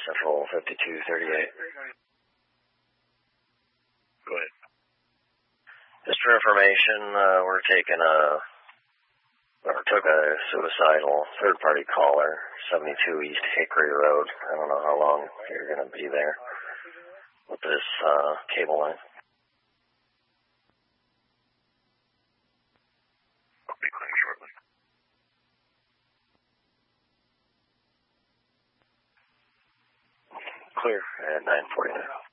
Central 5238. Go ahead. Just for information, took a suicidal third-party caller, 72 East Hickory Road. I don't know how long you're going to be there with this cable line. I'll be clearing shortly. Clear at 9:49.